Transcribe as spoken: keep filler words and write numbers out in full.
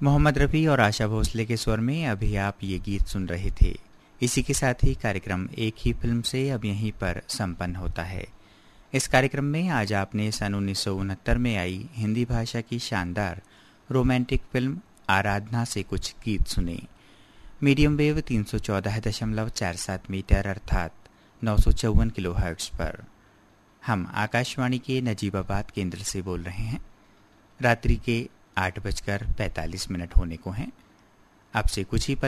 मोहम्मद रफ़ी और आशा भोसले के स्वर में अभी आप ये गीत सुन रहे थे। इसी के साथ ही कार्यक्रम एक ही फिल्म से अब यहीं पर संपन्न होता है। इस कार्यक्रम में आज आपने सन उन्नीस सौ उनहत्तर में आई हिंदी भाषा की शानदार रोमांटिक फिल्म आराधना से कुछ गीत सुने। मीडियम वेव तीन सौ चौदह दशमलव चार सात मीटर अर्थात नौ सौ चौवन किलो हर्ट्ज पर हम आकाशवाणी के नजीबाबाद केंद्र से बोल रहे हैं। रात्रि के आठ बजकर पैंतालीस मिनट होने को हैं। अब से कुछ ही पल